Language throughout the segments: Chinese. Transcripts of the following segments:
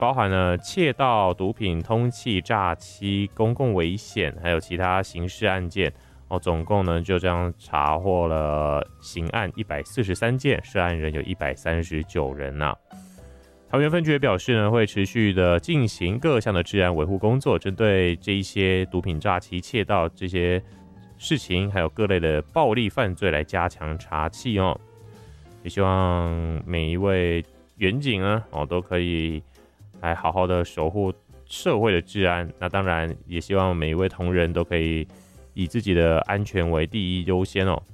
包含了窃盗、毒品、通缉、诈欺、公共危险，还有其他刑事案件。总共呢就这样查获了刑案143件，涉案人有139人呐。桃园分局也表示呢，会持续的进行各项的治安维护工作，针对这一些毒品诈欺、窃盗这些事情，还有各类的暴力犯罪来加强查缉哦。也希望每一位员警呢，都可以来好好的守护社会的治安。那当然也希望每一位同仁都可以以自己的安全为第一优先哦。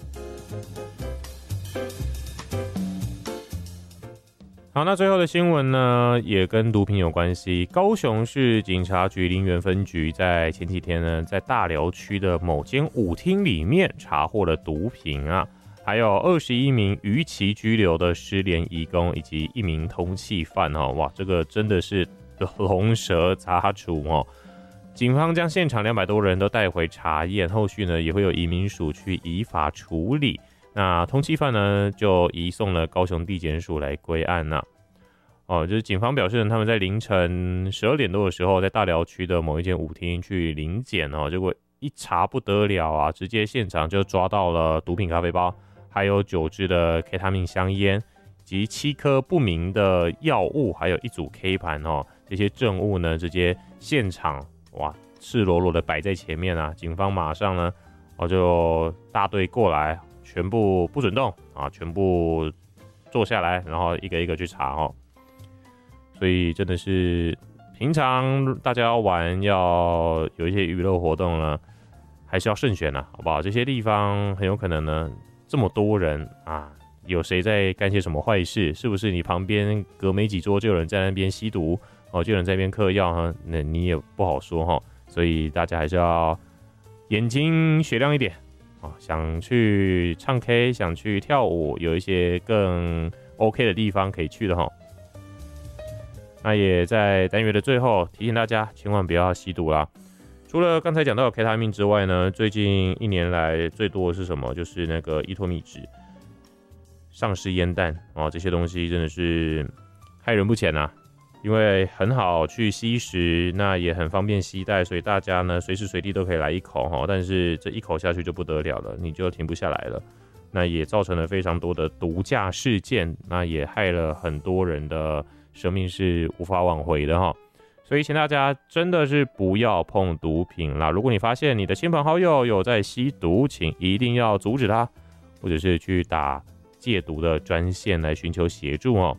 好，那最后的新闻呢，也跟毒品有关系。高雄市警察局林园分局在前几天呢，在大寮区的某间舞厅里面查获了毒品啊，还有21名逾期拘留的失联移工以及1名通缉犯哦。哇，这个真的是龙蛇杂处哦。警方将现场200多人都带回查验，后续呢也会有移民署去依法处理。那通缉犯呢就移送了高雄地检署来归案呐。就是警方表示呢，他们在凌晨12点多的时候，在大寮区的某一间舞厅去临检哦，结果一查不得了啊，直接现场就抓到了毒品咖啡包，还有9支的 K 他命香烟，以及7颗不明的药物，还有1组 K 盘哦，这些证物呢，直接现场赤裸裸的摆在前面啊！警方马上呢，就大队过来，全部不准动啊，全部坐下来，然后一个一个去查哦。所以真的是平常大家要玩，要有一些娱乐活动呢，还是要慎选啊，好不好？这些地方很有可能呢，这么多人啊，有谁在干些什么坏事？是不是你旁边隔没几桌就有人在那边吸毒就有人在那边嗑药哈？那你也不好说哈。所以大家还是要眼睛雪亮一点想去唱 K， 想去跳舞，有一些更 OK 的地方可以去的哈。那也在单元的最后提醒大家，千万不要吸毒啦。除了刚才讲到的 K 他命之外呢，最近1年来最多的是什么？就是那个依托密脂、丧尸烟弹这些东西真的是害人不浅啊。因为很好去吸食，那也很方便携带，所以大家呢随时随地都可以来一口但是这一口下去就不得了了，你就停不下来了。那也造成了非常多的毒驾事件，那也害了很多人的生命是无法挽回的哈。所以请大家真的是不要碰毒品啦。如果你发现你的亲朋好友有在吸毒，请一定要阻止他，或者是去打戒毒的专线来寻求协助哦。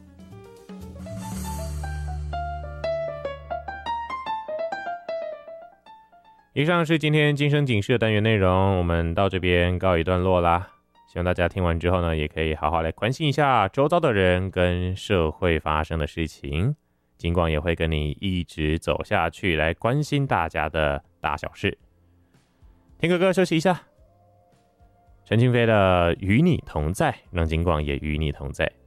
以上是今天今生警示的单元内容，我们到这边告一段落啦。希望大家听完之后呢，也可以好好来关心一下周遭的人跟社会发生的事情。警广也会跟你一直走下去，来关心大家的大小事。听个歌休息一下，陈清飞的《与你同在》，让警广也与你同在。